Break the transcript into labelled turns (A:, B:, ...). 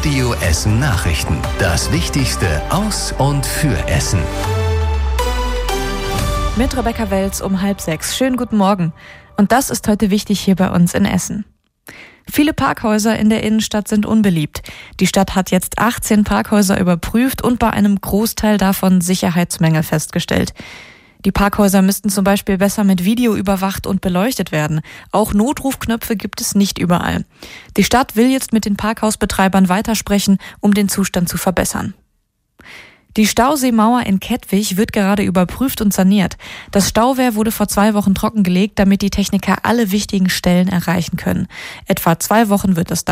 A: Radio Essen Nachrichten. Das Wichtigste aus und für Essen.
B: Mit Rebecca Welz um 5:30. Schönen guten Morgen. Und das ist heute wichtig hier bei uns in Essen. Viele Parkhäuser in der Innenstadt sind unbeliebt. Die Stadt hat jetzt 18 Parkhäuser überprüft und bei einem Großteil davon Sicherheitsmängel festgestellt. Die Parkhäuser müssten zum Beispiel besser mit Video überwacht und beleuchtet werden. Auch Notrufknöpfe gibt es nicht überall. Die Stadt will jetzt mit den Parkhausbetreibern weitersprechen, um den Zustand zu verbessern. Die Stauseemauer in Kettwig wird gerade überprüft und saniert. Das Stauwehr wurde vor 2 Wochen trockengelegt, damit die Techniker alle wichtigen Stellen erreichen können. Etwa 2 Wochen wird es dauern.